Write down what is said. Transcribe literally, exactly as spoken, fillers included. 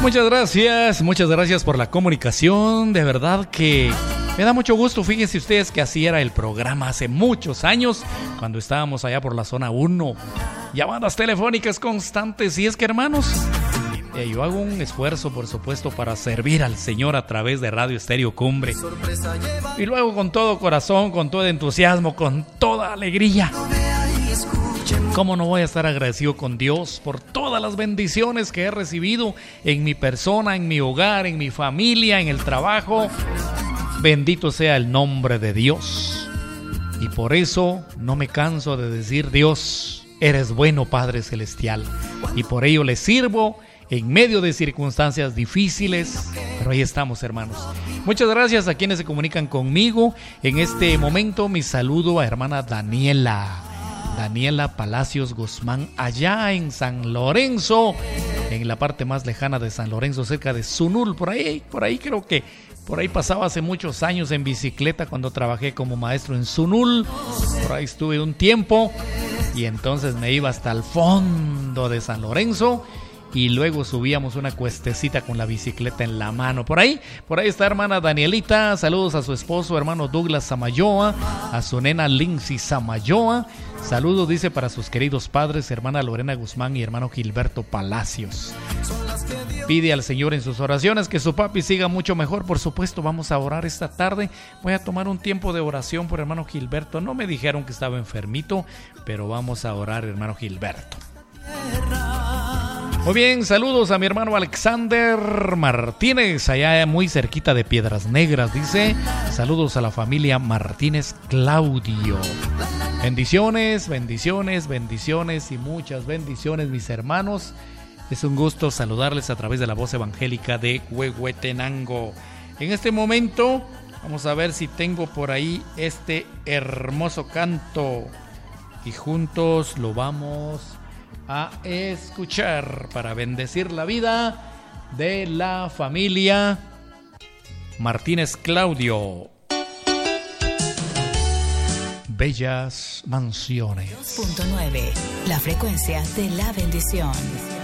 Muchas gracias, muchas gracias por la comunicación. De verdad que me da mucho gusto. Fíjense ustedes que así era el programa hace muchos años, cuando estábamos allá por la zona uno. Llamadas telefónicas constantes. Y es que, hermanos, eh, yo hago un esfuerzo, por supuesto, para servir al Señor a través de Radio Estéreo Cumbre. Y lo hago con todo corazón, con todo entusiasmo, con toda alegría. ¿Cómo no voy a estar agradecido con Dios por todas las bendiciones que he recibido en mi persona, en mi hogar, en mi familia, en el trabajo? Bendito sea el nombre de Dios. Y por eso no me canso de decir: Dios, eres bueno, Padre Celestial. Y por ello le sirvo en medio de circunstancias difíciles. Pero ahí estamos, hermanos. Muchas gracias a quienes se comunican conmigo. En este momento mi saludo a hermana Daniela. Daniela Palacios Guzmán, allá en San Lorenzo, en la parte más lejana de San Lorenzo, cerca de Sunul. Por ahí, por ahí creo que por ahí pasaba hace muchos años en bicicleta cuando trabajé como maestro en Sunul. Por ahí estuve un tiempo y entonces me iba hasta el fondo de San Lorenzo y luego subíamos una cuestecita con la bicicleta en la mano. Por ahí, por ahí está hermana Danielita. Saludos a su esposo, hermano Douglas Samayoa, a su nena Lindsay Samayoa. Saludos, dice, para sus queridos padres, hermana Lorena Guzmán y hermano Gilberto Palacios. Pide al Señor en sus oraciones que su papi siga mucho mejor. Por supuesto, vamos a orar esta tarde. Voy a tomar un tiempo de oración por hermano Gilberto. No me dijeron que estaba enfermito, pero vamos a orar, hermano Gilberto. Muy bien, saludos a mi hermano Alexander Martínez, allá muy cerquita de Piedras Negras, dice. Saludos a la familia Martínez Claudio. Bendiciones, bendiciones, bendiciones y muchas bendiciones, mis hermanos. Es un gusto saludarles a través de la voz evangélica de Huehuetenango. En este momento vamos a ver si tengo por ahí este hermoso canto y juntos lo vamos a escuchar para bendecir la vida de la familia Martínez Claudio. Bellas Mansiones. punto nueve, la frecuencia de la bendición.